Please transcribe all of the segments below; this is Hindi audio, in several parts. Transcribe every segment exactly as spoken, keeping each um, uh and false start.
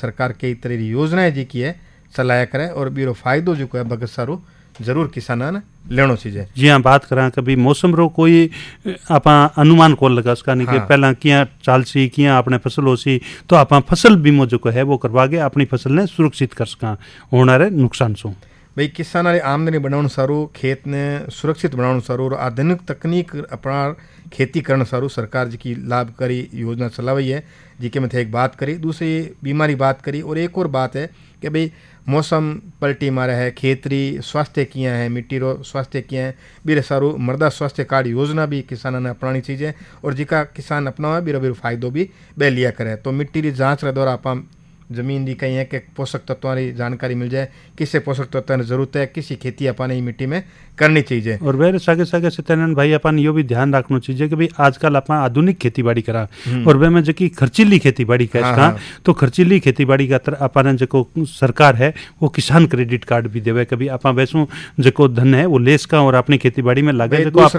सरकार कई तरह की योजनाएं जी की है चलाया करे और बीरो फायदो जो है बगत सारो जरूर किसाना ने लेनो चाहिए। जी हाँ, बात करा कभी मौसम रो कोई आप अनुमान को लगा सका नहीं हाँ। कि पहला किया चाल सी किया अपने फसल हो सी तो आप फसल बीमो जो है वो करवा के अपनी फसल ने सुरक्षित कर सका होना रे नुकसान सो भाई किसान रे आमदनी बनाने सारू खेत ने सुरक्षित बनाने सारू और आधुनिक तकनीक अपना खेती करने सारू सरकार जी की लाभकारी योजना चलाई है जी के मैं एक बात करी, दूसरी बीमारी बात करी और एक और बात है कि भाई मौसम पलटी मारा है, खेतरी स्वास्थ्य किया है, मिट्टी रो स्वास्थ्य किया है, बीरे सारू मृदा स्वास्थ्य कार्ड योजना भी किसानों ने अपनानी चीज़ें और जिका किसान अपना बीरो बीरो फायदो भी बे लिया करे। तो मिट्टी की जांच रे द्वारा आप जमीन की कहीं है कि पोषक तत्वों की जानकारी मिल जाए, किसे पोषक तत्वों की जरूरत है, किसी खेती अपने मिट्टी में करनी चाहिए। और वे सागे सागे सत्यानंद भाई अपन यो भी ध्यान रखना चाहिए कि भाई आजकल अपन आधुनिक खेती बाड़ी करा और वे में जो कि खर्चीली खेती बाड़ी का हाँ, हाँ। तो खर्चीली खेती बाड़ी का अपन जो सरकार है वो किसान क्रेडिट कार्ड भी देवे, कभी अपन वैसू जो धन है वो लेस का और अपनी खेती बाड़ी में लगे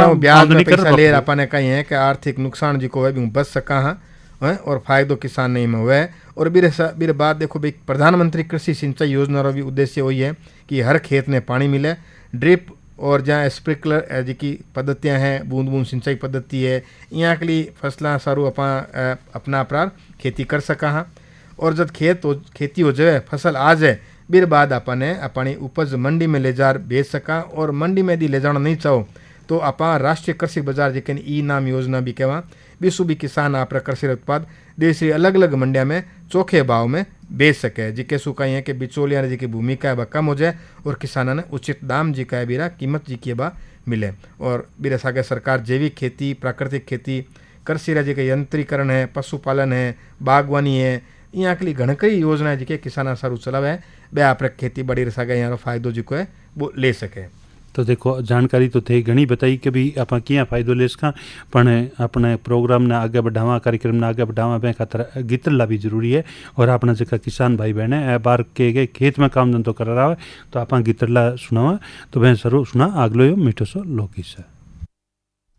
अपने कहीं है कि आर्थिक नुकसान जी को बच सका है और फायदो किसान नहीं में हुआ है। और बीरे बीरे बात देखो भाई प्रधानमंत्री कृषि सिंचाई योजना का भी उद्देश्य वही है कि हर खेत में पानी मिले, ड्रिप और जहाँ स्प्रिंकलर जी पद्धतियाँ हैं, बूंद बूंद सिंचाई पद्धति है, यहाँ के लिए फसलें सारू अपना अपना अपराध खेती कर सका हाँ। और जब खेत हो खेती हो जाए फसल आ जाए बीर बाद अपने अपनी उपज मंडी में ले जा बेच सका और मंडी में यदि ले जाना नहीं चाहो तो आप राष्ट्रीय कृषि बाजार जी ई नाम योजना भी कहवा विश्व भी किसान आप कृषि उत्पाद देश की अलग अलग मंडिया में चोखे भाव में बेच सके जिके सु कहीं है कि बिचौलिया जी की भूमिका है वह कम हो जाए और किसानों ने उचित दाम जी का है बीरा कीमत जी की बा मिले। और बीरे सागे सरकार जैविक खेती, प्राकृतिक खेती, कृषि जी का यंत्रीकरण है, पशुपालन है, बागवानी है, यहाँ के लिए घण कई योजनाएं जी के किसान सारू चलावे है बे आप खेती बाड़ी सागे यहाँ फायदो जो है वो ले सके। तो देखो जानकारी तो थे घनी बताई कि भी आप क्या फायदो ले सका पण अपने प्रोग्राम ने आगे बढ़ावा कार्यक्रम ने आगे बढ़ावा बे खातर गीत ला भी जरूरी है और अपना जो किसान भाई बहन है बार के गए खेत में काम धंधो कर रहा है तो आप गीत ला सुनावा तो वह जरूर सुना आगलो यो मीठो सो लोकी से।